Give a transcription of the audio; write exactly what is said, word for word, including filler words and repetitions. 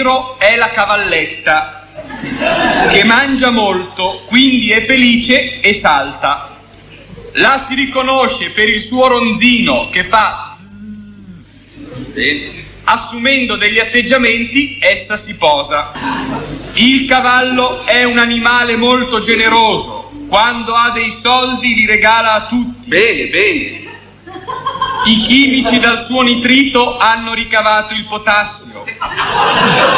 centro è la cavalletta, che mangia molto, quindi è felice e salta. La si riconosce per il suo ronzino che fa zzz. Assumendo degli atteggiamenti, essa si posa. Il cavallo è un animale molto generoso. Quando ha dei soldi li regala a tutti. Bene, bene. I chimici dal suo nitrito hanno ricavato il potassio.